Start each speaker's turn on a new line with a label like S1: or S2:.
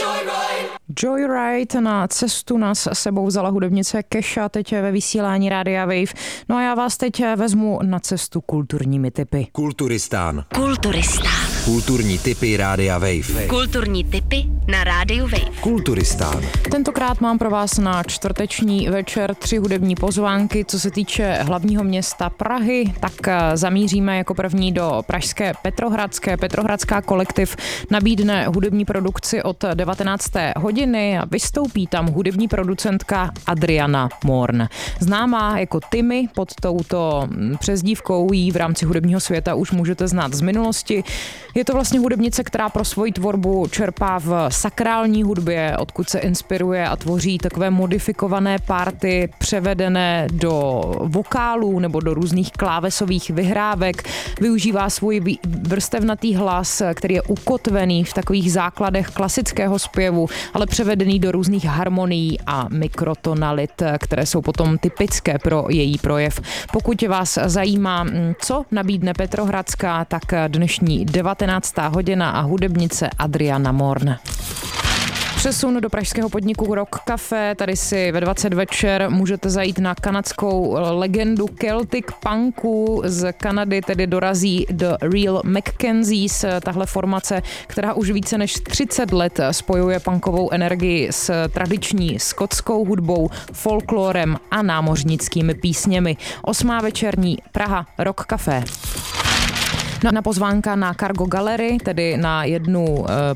S1: Joyride na cestu nás s sebou vzala hudebnice Kesha, teď ve vysílání Rádia Wave. No a já vás teď vezmu na cestu kulturními tipy.
S2: Kulturistán.
S3: Kulturní tipy Rádia Wave.
S4: Kulturní tipy na Rádiu Wave.
S2: Kulturistán.
S1: Tentokrát mám pro vás na čtvrteční večer 3 hudební pozvánky. Co se týče hlavního města Prahy, tak zamíříme jako první do pražské Petrohradské. Petrohradská kolektiv nabídne hudební produkci od 19. hodiny a vystoupí tam hudební producentka Adriana Morn. Známá jako Timmy, pod touto přezdívkou jí v rámci hudebního světa už můžete znát z minulosti. Je to vlastně hudebnice, která pro svoji tvorbu čerpá v sakrální hudbě, odkud se inspiruje a tvoří takové modifikované party převedené do vokálů nebo do různých klávesových vyhrávek. Využívá svůj vrstevnatý hlas, který je ukotvený v takových základech klasického zpěvu, ale převedený do různých harmonií a mikrotonalit, které jsou potom typické pro její projev. Pokud vás zajímá, co nabídne Petrohradská, tak dnešní 19. hodina a hudebnice Adriana Morn. Přesun do pražského podniku Rock Café. Tady si ve 20 večer můžete zajít na kanadskou legendu Celtic punku. Z Kanady tedy dorazí The Real Mackenzies, tahle formace, která už více než 30 let spojuje punkovou energii s tradiční skotskou hudbou, folklorem a námořnickými písněmi. 8. večerní Praha Rock Café. Na pozvánka na Cargo Gallery, tedy na jednu